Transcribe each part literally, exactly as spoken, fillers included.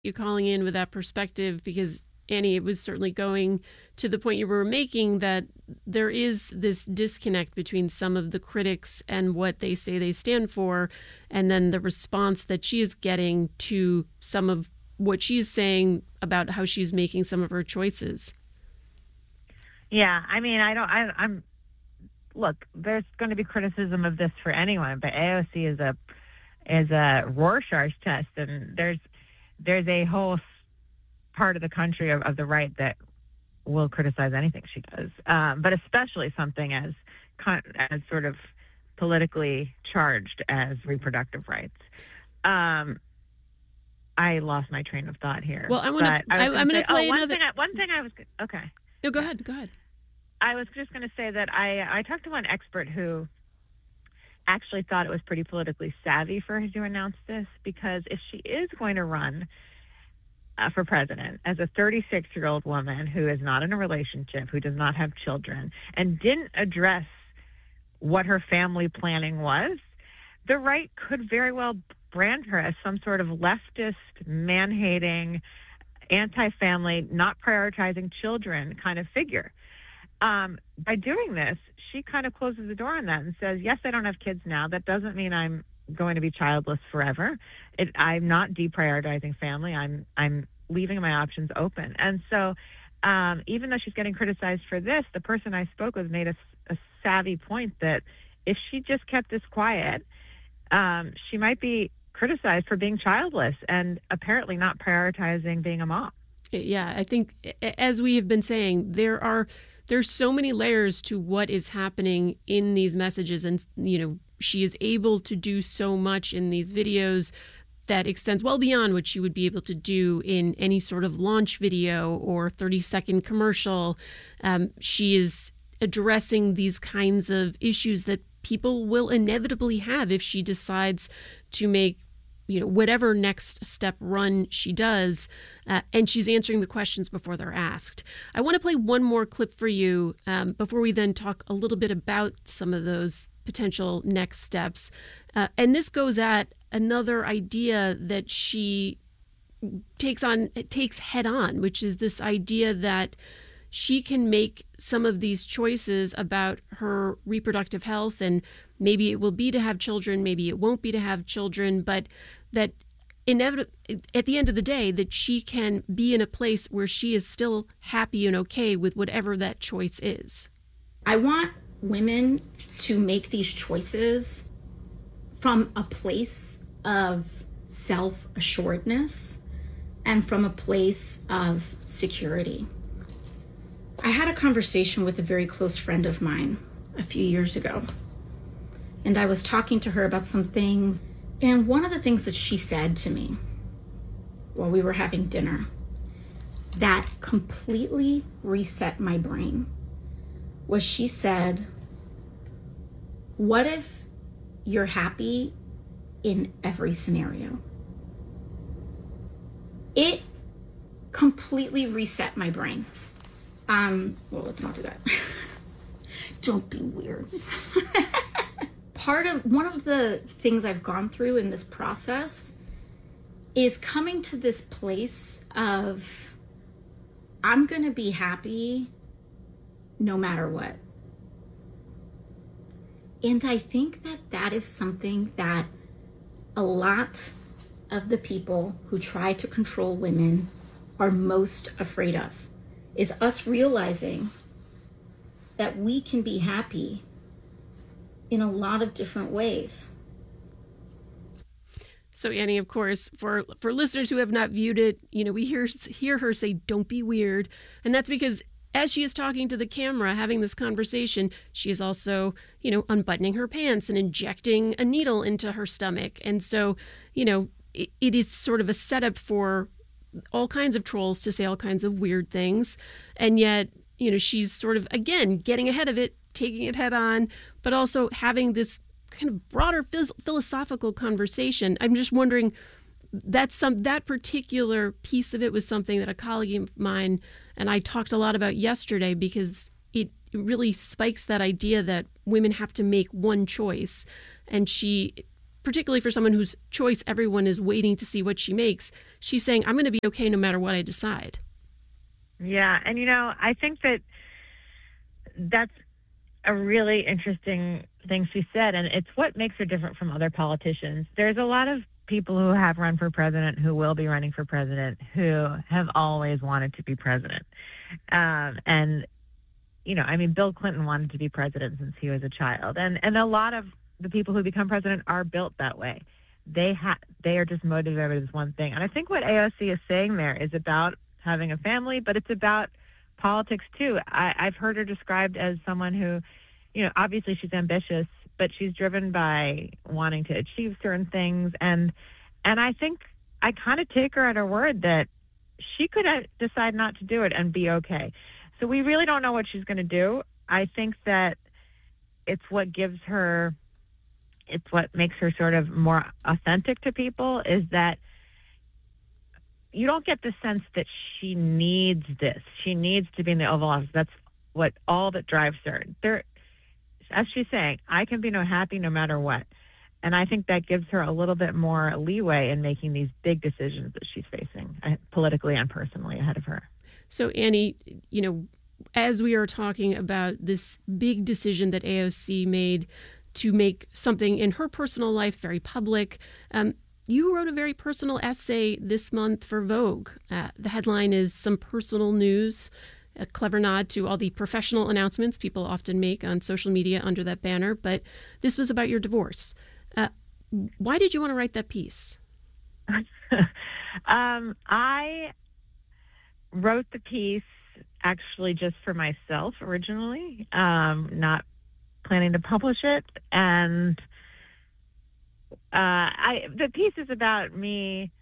You calling in with that perspective because, Annie, it was certainly going to the point you were making that there is this disconnect between some of the critics and what they say they stand for, and then the response that she is getting to some of what she's saying about how she's making some of her choices. Yeah, I mean, I don't, I, I'm, look, there's going to be criticism of this for anyone, but A O C is a, is a Rorschach test, and there's, there's a whole part of the country of, of the right that will criticize anything she does, um, but especially something as as sort of politically charged as reproductive rights. Um, I lost my train of thought here. Well, I want to. I'm going to play oh, one another. Thing I, one thing I was okay. No, go yeah. ahead. Go ahead. I was just going to say that I I talked to one expert who actually thought it was pretty politically savvy for her to announce this, because if she is going to run uh, for president as a thirty-six-year-old woman who is not in a relationship, who does not have children, and didn't address what her family planning was, the right could very well brand her as some sort of leftist, man-hating, anti-family, not prioritizing children kind of figure. Um, by doing this, she kind of closes the door on that and says, yes, I don't have kids now. That doesn't mean I'm going to be childless forever. It, I'm not deprioritizing family. I'm I'm leaving my options open. And so um, even though she's getting criticized for this, the person I spoke with made a, a savvy point that if she just kept this quiet, um, she might be criticized for being childless and apparently not prioritizing being a mom. Yeah, I think, as we have been saying, there are there's so many layers to what is happening in these messages. And, you know, she is able to do so much in these videos that extends well beyond what she would be able to do in any sort of launch video or thirty second commercial. Um, she is addressing these kinds of issues that people will inevitably have if she decides to make, you know, whatever next step run she does, uh, and she's answering the questions before they're asked. I want to play one more clip for you um, before we then talk a little bit about some of those potential next steps. Uh, and this goes at another idea that she takes on, takes head on, which is this idea that she can make some of these choices about her reproductive health, and maybe it will be to have children, maybe it won't be to have children, but that inevitably, at the end of the day, that she can be in a place where she is still happy and okay with whatever that choice is. I want women to make these choices from a place of self-assuredness and from a place of security. I had a conversation with a very close friend of mine a few years ago, and I was talking to her about some things. And one of the things that she said to me while we were having dinner that completely reset my brain was, she said, what if you're happy in every scenario? It completely reset my brain. Um, well, let's not do that. Don't be weird. Part of, one of the things I've gone through in this process is coming to this place of, I'm going to be happy no matter what. And I think that that is something that a lot of the people who try to control women are most afraid of, is us realizing that we can be happy in a lot of different ways. So, Annie, of course, for for listeners who have not viewed it, you know, we hear hear her say, don't be weird. And that's because as she is talking to the camera, having this conversation, she is also, you know, unbuttoning her pants and injecting a needle into her stomach. And so, you know, it, it is sort of a setup for all kinds of trolls to say all kinds of weird things. And yet, you know, she's sort of, again, getting ahead of it, taking it head on, but also having this kind of broader phys- philosophical conversation. I'm just wondering, that's some that particular piece of it was something that a colleague of mine and I talked a lot about yesterday, because it really spikes that idea that women have to make one choice. And she particularly for someone whose choice everyone is waiting to see what she makes, she's saying, I'm going to be okay no matter what I decide. Yeah. And, you know, I think that that's a really interesting thing she said. And it's what makes her different from other politicians. There's a lot of people who have run for president, who will be running for president, who have always wanted to be president. Um, and, you know, I mean, Bill Clinton wanted to be president since he was a child. And, and a lot of the people who become president are built that way. They ha- they are just motivated by this one thing. And I think what A O C is saying there is about having a family, but it's about politics too. I, I've heard her described as someone who, you know, obviously she's ambitious, but she's driven by wanting to achieve certain things. And and I think I kind of take her at her word that she could decide not to do it and be okay. So we really don't know what she's going to do. I think that it's what gives her, it's what makes her sort of more authentic to people, is that you don't get the sense that she needs this. She needs to be in the Oval Office. That's what all that drives her. There, as she's saying, I can be no happy no matter what. And I think that gives her a little bit more leeway in making these big decisions that she's facing, uh, politically and personally, ahead of her. So, Annie, you know, as we are talking about this big decision that A O C made to make something in her personal life very public, um, you wrote a very personal essay this month for Vogue. Uh, the headline is Some Personal News, a clever nod to all the professional announcements people often make on social media under that banner. But this was about your divorce. Uh, why did you want to write that piece? um, I wrote the piece actually just for myself originally, um, not planning to publish it. And uh, I the piece is about me,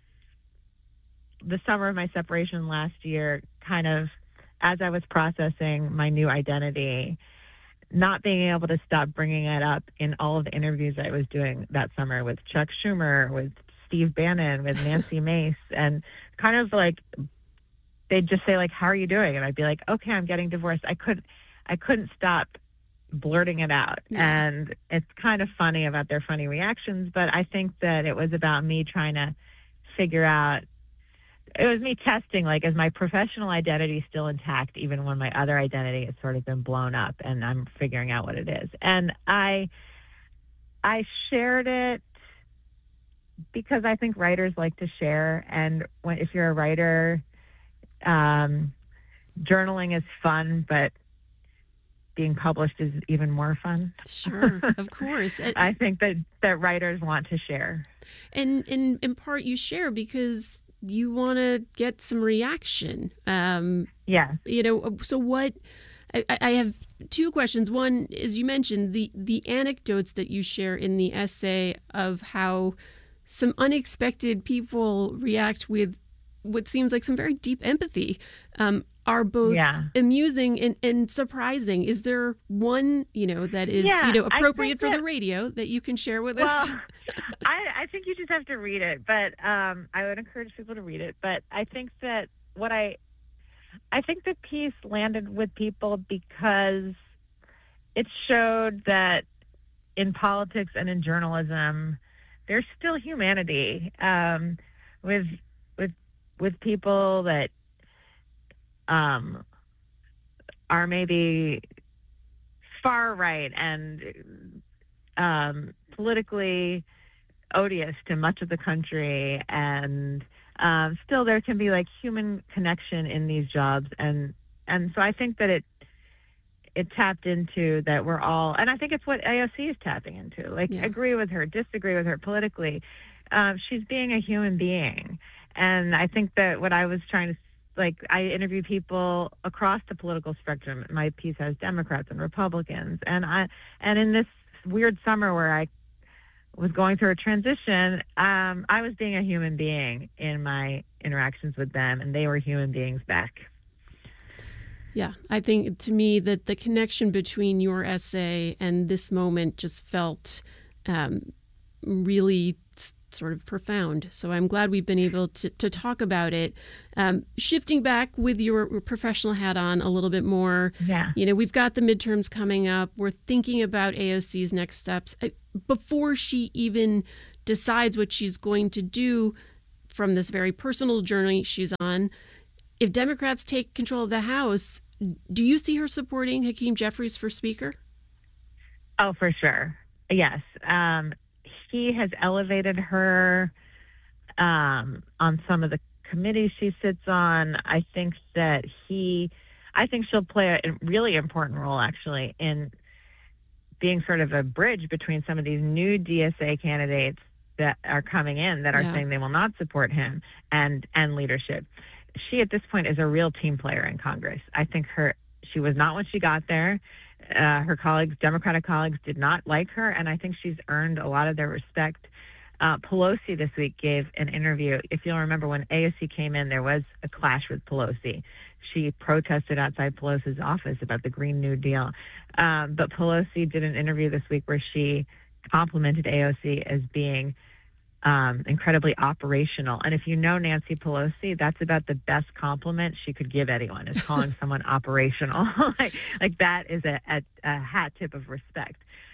the summer of my separation last year, kind of as I was processing my new identity, not being able to stop bringing it up in all of the interviews I was doing that summer with Chuck Schumer, with Steve Bannon, with Nancy Mace, and kind of like they'd just say, like, how are you doing? And I'd be like, okay, I'm getting divorced. I could, I couldn't stop blurting it out. Yeah. And it's kind of funny about their funny reactions, but I think that it was about me trying to figure out, it was me testing, like, is my professional identity still intact, even when my other identity has sort of been blown up, and I'm figuring out what it is. And I, I shared it because I think writers like to share. And when, if you're a writer, um, journaling is fun, but being published is even more fun. Sure, of course. I think that, that writers want to share. And, and in part you share because you want to get some reaction. Um, yeah. You know, so what, I, I have two questions. One is, you mentioned the, the anecdotes that you share in the essay of how some unexpected people react with what seems like some very deep empathy, um, are both yeah. amusing and, and surprising. Is there one, you know, that is, yeah, you know, appropriate for that, the radio that you can share with well, us? I, I think you just have to read it, but um, I would encourage people to read it. But I think that what I, I think the piece landed with people because it showed that in politics and in journalism, there's still humanity, um, with with with people that um, are maybe far right and um, politically odious to much of the country, and um, still there can be like human connection in these jobs, and and so I think that it it tapped into that we're all, and I think it's what A O C is tapping into. Like, yeah. agree with her, disagree with her politically. Um, she's being a human being, and I think that what I was trying to, like, I interview people across the political spectrum. My piece has Democrats and Republicans, and I, and in this weird summer where I was going through a transition, um, I was being a human being in my interactions with them, and they were human beings back. Yeah, I think to me that the connection between your essay and this moment just felt um, really sort of profound. So I'm glad we've been able to, to talk about it. Um, shifting back with your professional hat on a little bit more, yeah. you know, we've got the midterms coming up. We're thinking about A O C's next steps. Before she even decides what she's going to do from this very personal journey she's on. If Democrats take control of the House, do you see her supporting Hakeem Jeffries for Speaker? Oh, for sure. Yes. Um, he has elevated her um, on some of the committees she sits on. I think that he, I think she'll play a really important role, actually, in being sort of a bridge between some of these new D S A candidates that are coming in that are yeah. saying they will not support him and, and leadership. She, at this point, is a real team player in Congress. I think her, she was not when she got there. Uh, her colleagues, Democratic colleagues, did not like her, and I think she's earned a lot of their respect. Uh, Pelosi this week gave an interview. If you'll remember, when A O C came in, there was a clash with Pelosi. She protested outside Pelosi's office about the Green New Deal. Um, but Pelosi did an interview this week where she complimented A O C as being um, incredibly operational. And if you know Nancy Pelosi, that's about the best compliment she could give anyone, is calling someone operational. like, like that is a, a, a hat tip of respect.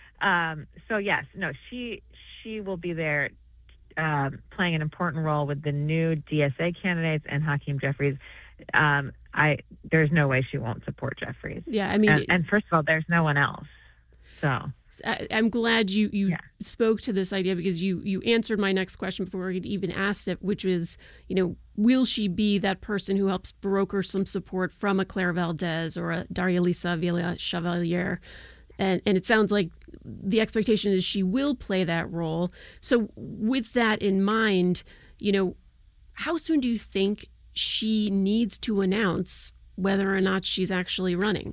Um, so yes, no, she she will be there um, playing an important role with the new D S A candidates and Hakeem Jeffries. Um, I there's no way she won't support Jeffries. Yeah, I mean, and, and first of all, there's no one else. So I, I'm glad you you yeah. spoke to this idea, because you you answered my next question before I had even asked it, which was, you know, will she be that person who helps broker some support from a Claire Valdez or a Daria Lisa Villa Chevalier? And, and it sounds like the expectation is she will play that role. So with that in mind, you know, how soon do you think she needs to announce whether or not she's actually running?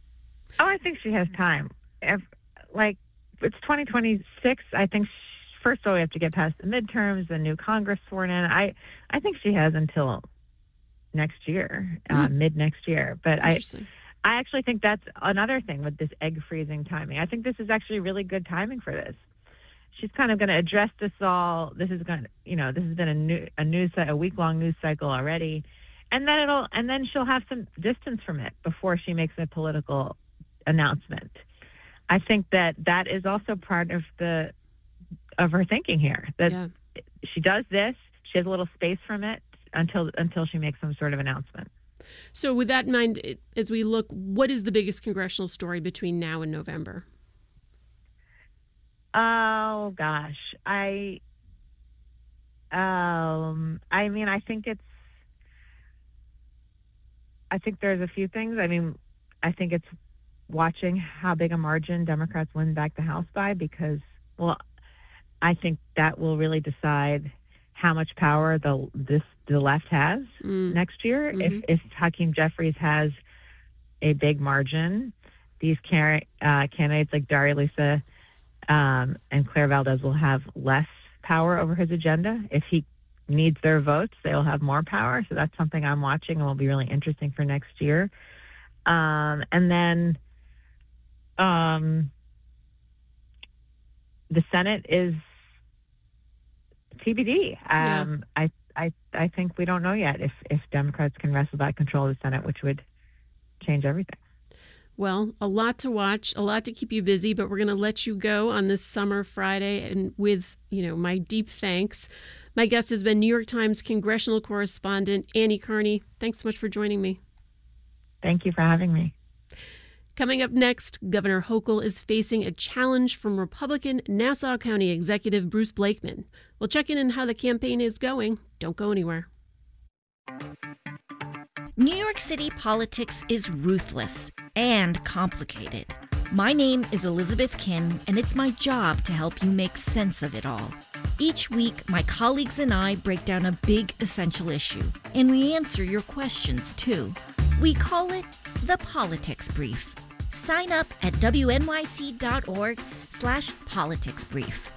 Oh, I think she has time. If, like, it's twenty twenty-six. I think she, first of all, we have to get past the midterms, the new Congress sworn in. I, I think she has until next year, mm. uh, mid next year. But I, I actually think that's another thing with this egg freezing timing. I think this is actually really good timing for this. She's kind of going to address this all. This is going to, you know, this has been a new, a news, a week long news cycle already. And then it'll, and then she'll have some distance from it before she makes a political announcement. I think that that is also part of the, of her thinking here, that yeah. she does this, she has a little space from it until, until she makes some sort of announcement. So with that in mind, as we look, what is the biggest congressional story between now and November? Oh, gosh. I, um, I mean, I think it's, I think there's a few things. I mean, I think it's watching how big a margin Democrats win back the House by, because, well, I think that will really decide how much power the this the left has mm. next year. Mm-hmm. If if Hakeem Jeffries has a big margin, these car- uh, candidates like Daria Lisa um, and Claire Valdez will have less power over his agenda. If he needs their votes, they will have more power. So that's something I'm watching and will be really interesting for next year. Um, and then um, the Senate is T B D. Um, yeah. I, I, I think we don't know yet if, if Democrats can wrestle back control of the Senate, which would change everything. Well, a lot to watch, a lot to keep you busy, but we're going to let you go on this summer Friday, and with, you know, my deep thanks. My guest has been New York Times congressional correspondent Annie Karni. Thanks so much for joining me. Thank you for having me. Coming up next, Governor Hochul is facing a challenge from Republican Nassau County Executive Bruce Blakeman. We'll check in on how the campaign is going. Don't go anywhere. New York City politics is ruthless and complicated. My name is Elizabeth Kin, and it's my job to help you make sense of it all. Each week, my colleagues and I break down a big essential issue, and we answer your questions, too. We call it the Politics Brief. Sign up at wnyc.org slash politics brief.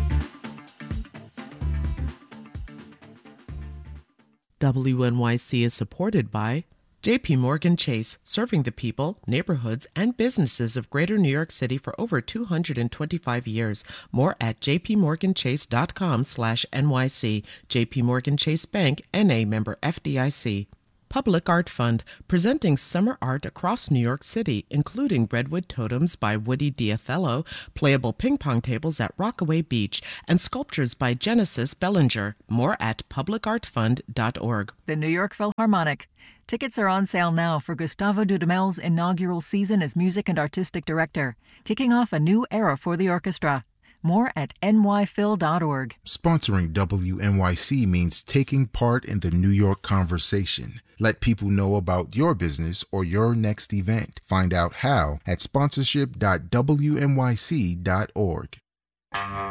W N Y C is supported by J P Morgan Chase, serving the people, neighborhoods, and businesses of Greater New York City for over two hundred twenty-five years. More at jpmorganchase.com slash NYC. J P Morgan Chase Bank, N A member F D I C. Public Art Fund, presenting summer art across New York City, including Redwood Totems by Woody Diathello, playable ping pong tables at Rockaway Beach, and sculptures by Genesis Bellinger. More at public art fund dot org. The New York Philharmonic. Tickets are on sale now for Gustavo Dudamel's inaugural season as music and artistic director, kicking off a new era for the orchestra. More at N Y phil dot org. Sponsoring W N Y C means taking part in the New York conversation. Let people know about your business or your next event. Find out how at sponsorship dot w n y c dot org.